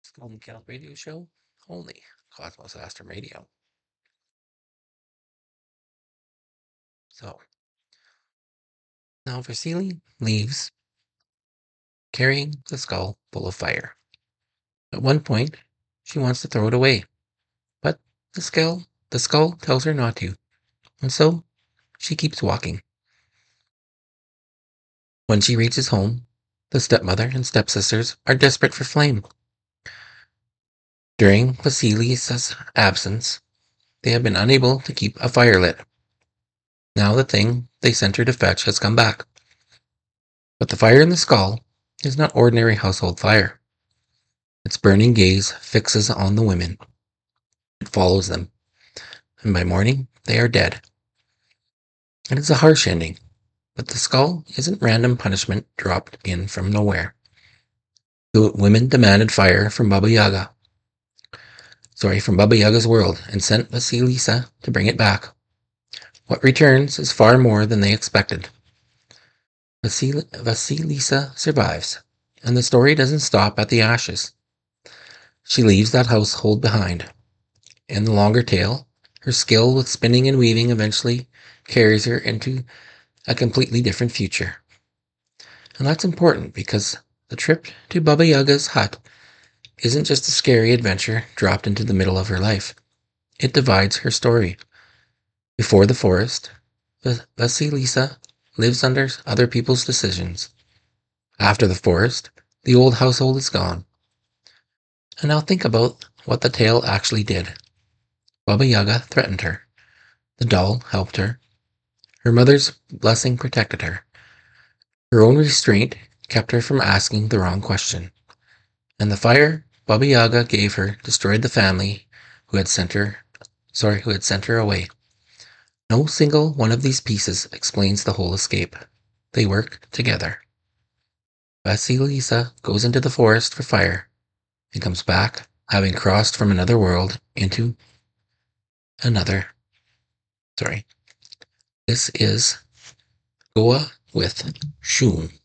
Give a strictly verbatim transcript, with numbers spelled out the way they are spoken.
Golden Count radio show, only Cosmos Astrum Radio. So, now Vasily leaves carrying the skull full of fire. At one point, she wants to throw it away, but the skull, the skull tells her not to, and so she keeps walking. When she reaches home, the stepmother and stepsisters are desperate for flame. During Vasily's absence, they have been unable to keep a fire lit. Now the thing they sent her to fetch has come back. But the fire in the skull is not ordinary household fire. Its burning gaze fixes on the women. It follows them, and by morning they are dead. It is a harsh ending, but the skull isn't random punishment dropped in from nowhere. The women demanded fire from Baba Yaga. Sorry, from Baba Yaga's world, and sent Vasilisa to bring it back. What returns is far more than they expected. Vasil- Vasilisa survives, and the story doesn't stop at the ashes. She leaves that household behind. In the longer tale, her skill with spinning and weaving eventually carries her into a completely different future. And that's important because the trip to Baba Yaga's hut isn't just a scary adventure dropped into the middle of her life. It divides her story. Before the forest, Vasilisa lives under other people's decisions. After the forest, the old household is gone. And now think about what the tale actually did. Baba Yaga threatened her. The doll helped her. Her mother's blessing protected her. Her own restraint kept her from asking the wrong question. And the fire Baba Yaga gave her destroyed the family who had sent her, sorry, who had sent her away. No single one of these pieces explains the whole escape. They work together. Vasilisa goes into the forest for fire and comes back having crossed from another world into another. Sorry. This is Goa with Shun.